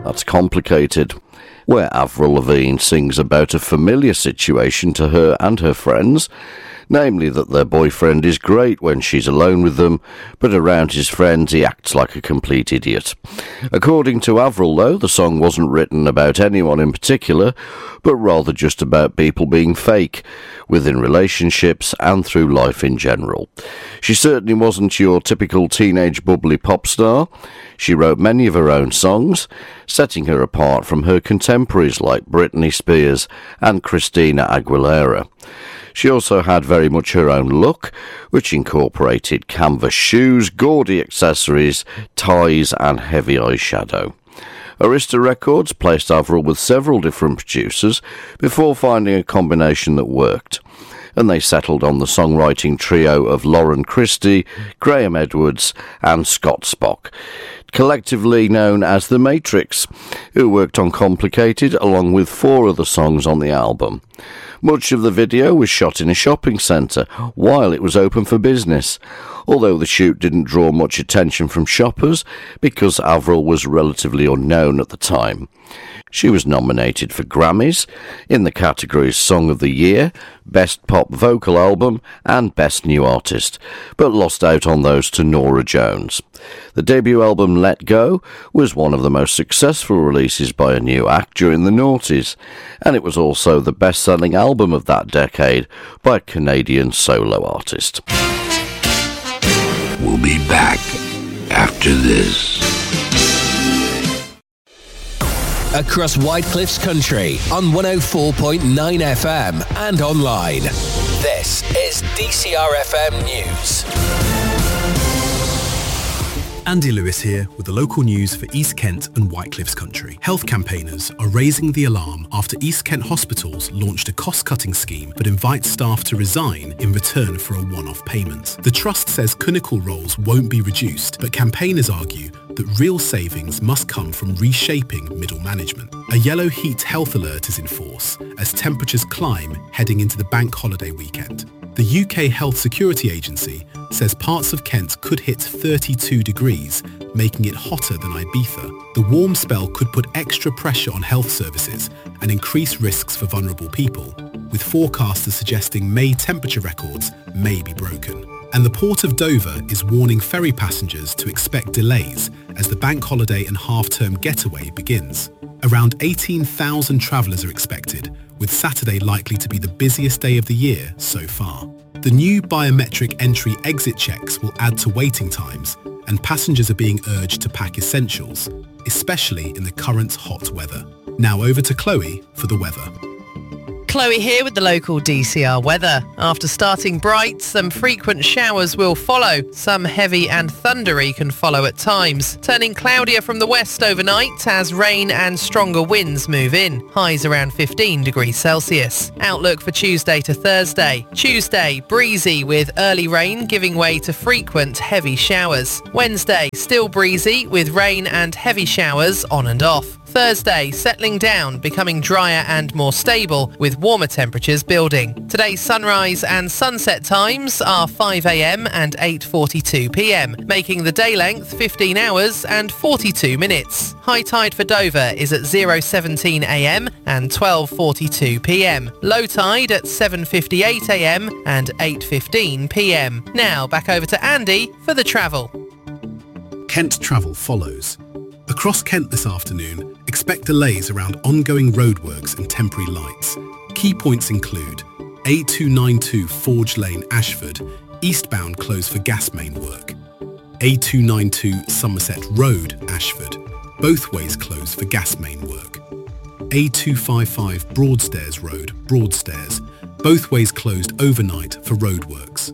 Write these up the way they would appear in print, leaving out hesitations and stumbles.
That's Complicated, where Avril Lavigne sings about a familiar situation to her and her friends, namely that their boyfriend is great when she's alone with them, but around his friends he acts like a complete idiot. According to Avril, though, the song wasn't written about anyone in particular, but rather just about people being fake, within relationships and through life in general. She certainly wasn't your typical teenage bubbly pop star. She wrote many of her own songs, setting her apart from her contemporaries like Britney Spears and Christina Aguilera. She also had very much her own look, which incorporated canvas shoes, gaudy accessories, ties and heavy eyeshadow. Arista Records placed Avril with several different producers before finding a combination that worked, and they settled on the songwriting trio of Lauren Christy, Graham Edwards and Scott Spock, collectively known as The Matrix, who worked on Complicated along with 4 other songs on the album. Much of the video was shot in a shopping centre while it was open for business, although the shoot didn't draw much attention from shoppers because Avril was relatively unknown at the time. She was nominated for Grammys in the categories Song of the Year, Best Pop Vocal Album and Best New Artist, but lost out on those to Norah Jones. The debut album Let Go was one of the most successful releases by a new act during the noughties, and it was also the best-selling album of that decade by a Canadian solo artist. We'll be back after this. Across Whitecliff's country on 104.9 FM and online. This is DCR FM News. Andy Lewis here with the local news for East Kent and Whitecliff's country. Health campaigners are raising the alarm after East Kent hospitals launched a cost-cutting scheme that invites staff to resign in return for a one-off payment. The trust says clinical roles won't be reduced, but campaigners argue that real savings must come from reshaping middle management. A yellow heat health alert is in force as temperatures climb heading into the bank holiday weekend. The UK Health Security Agency says parts of Kent could hit 32 degrees, making it hotter than Ibiza. The warm spell could put extra pressure on health services and increase risks for vulnerable people, with forecasters suggesting May temperature records may be broken. And the Port of Dover is warning ferry passengers to expect delays as the bank holiday and half-term getaway begins. Around 18,000 travellers are expected, with Saturday likely to be the busiest day of the year so far. The new biometric entry-exit checks will add to waiting times, and passengers are being urged to pack essentials, especially in the current hot weather. Now over to Chloe for the weather. Chloe here with the local DCR weather. After starting bright, some frequent showers will follow. Some heavy and thundery can follow at times, turning cloudier from the west overnight as rain and stronger winds move in. Highs around 15 degrees Celsius. Outlook for Tuesday to Thursday. Tuesday, breezy with early rain giving way to frequent heavy showers. Wednesday, still breezy with rain and heavy showers on and off. Thursday, settling down, becoming drier and more stable, with warmer temperatures building. Today's sunrise and sunset times are 5 a.m. and 8:42 p.m, making the day length 15 hours and 42 minutes. High tide for Dover is at 0:17 a.m. and 12:42 p.m. Low tide at 7:58 a.m. and 8:15 p.m. Now back over to Andy for the travel. Kent travel follows. Across Kent this afternoon, expect delays around ongoing roadworks and temporary lights. Key points include A292 Forge Lane, Ashford, eastbound closed for gas main work. A292 Somerset Road, Ashford, both ways closed for gas main work. A255 Broadstairs Road, Broadstairs, both ways closed overnight for roadworks.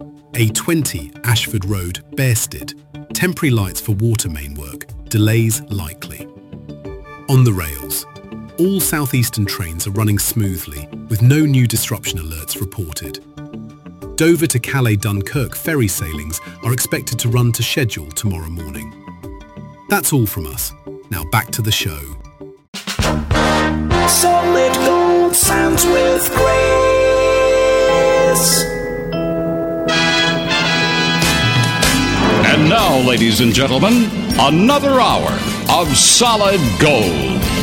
A20 Ashford Road, Bearsted, temporary lights for water main work, delays likely. On the rails, all southeastern trains are running smoothly with no new disruption alerts reported. Dover to Calais Dunkirk ferry sailings are expected to run to schedule tomorrow morning. That's all from us. Now back to the show. Solid Gold sounds with grace. And now, ladies and gentlemen, another hour of solid gold.